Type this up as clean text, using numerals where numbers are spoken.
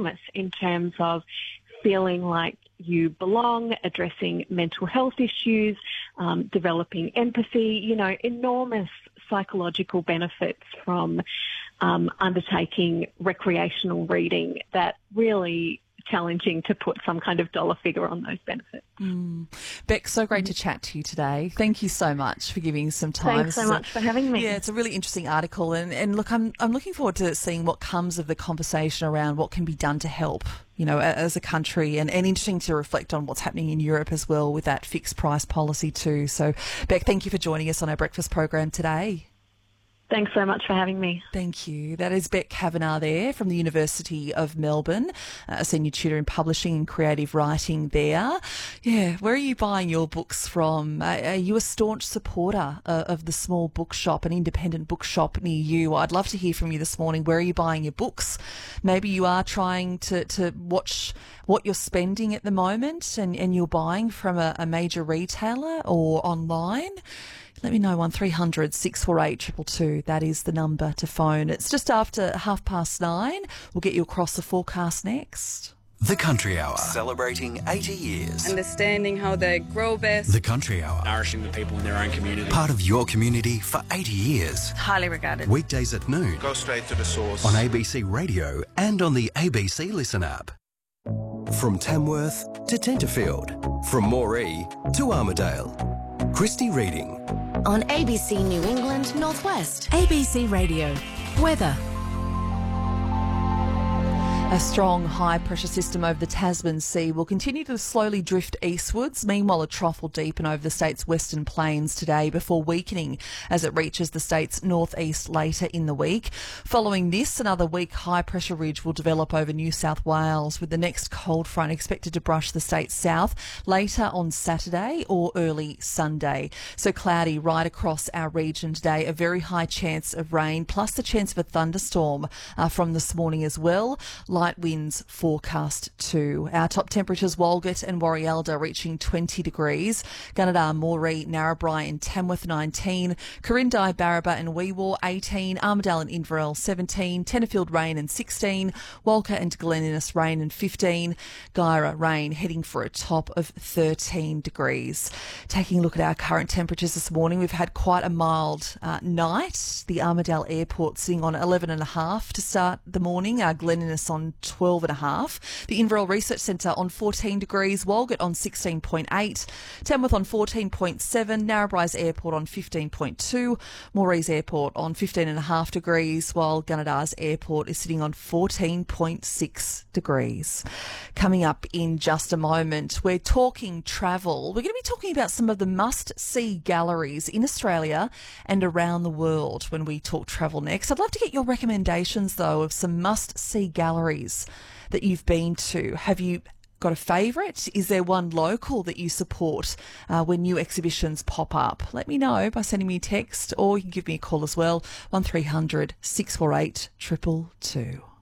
enormous in terms of feeling like you belong, addressing mental health issues, developing empathy, enormous psychological benefits from undertaking recreational reading that really challenging to put some kind of dollar figure on those benefits. Beck, so great to chat to you today. Thank you so much for giving some time. Thanks so much for having me. Yeah, it's a really interesting article. And look, I'm looking forward to seeing what comes of the conversation around what can be done to help, as a country, and interesting to reflect on what's happening in Europe as well with that fixed price policy too. So, Beck, thank you for joining us on our breakfast program today. Thanks so much for having me. Thank you. That is Beck Kavanagh there from the University of Melbourne, a senior tutor in publishing and creative writing there. Yeah, where are you buying your books from? Are you a staunch supporter of the small bookshop, an independent bookshop near you? I'd love to hear from you this morning. Where are you buying your books? Maybe you are trying to watch what you're spending at the moment and you're buying from a major retailer or online. Let me know, 1300 648 222. That is the number to phone. It's just after 9:30. We'll get you across the forecast next. The Country Hour, celebrating 80 years. Understanding how they grow best. The Country Hour, nourishing the people in their own community. Part of your community for 80 years. Highly regarded. Weekdays at noon. Go straight to the source. On ABC Radio and on the ABC Listen app. From Tamworth to Tenterfield. From Moree to Armidale. Christy Reading. On ABC New England Northwest. ABC Radio. Weather. A strong high-pressure system over the Tasman Sea will continue to slowly drift eastwards. Meanwhile, a trough will deepen over the state's western plains today before weakening as it reaches the state's northeast later in the week. Following this, another weak high-pressure ridge will develop over New South Wales, with the next cold front expected to brush the state south later on Saturday or early Sunday. So cloudy right across our region today. A very high chance of rain, plus the chance of a thunderstorm from this morning as well. Light winds forecast too. Our top temperatures, Walgett and Warialda reaching 20 degrees. Gunnedah, Moree, Narrabri and Tamworth 19. Corindai, Barraba and Weewaw 18. Armidale and Inverell 17. Tenterfield rain and 16. Walker and Glen Innes rain and 15. Guyra rain heading for a top of 13 degrees. Taking a look at our current temperatures this morning, we've had quite a mild night. The Armidale Airport sitting on 11.5 to start the morning. Glen Innes on 12.5. The Inverell Research Centre on 14 degrees. Walgett on 16.8. Tamworth on 14.7. Narrabri's Airport on 15.2. Moree's Airport on 15.5 degrees, while Gunnedah's Airport is sitting on 14.6 degrees. Coming up in just a moment, we're talking travel. We're going to be talking about some of the must-see galleries in Australia and around the world when we talk travel next. I'd love to get your recommendations, though, of some must-see galleries that you've been to. Have you got a favourite? Is there one local that you support when new exhibitions pop up? Let me know by sending me a text, or you can give me a call as well, 1300 648 222.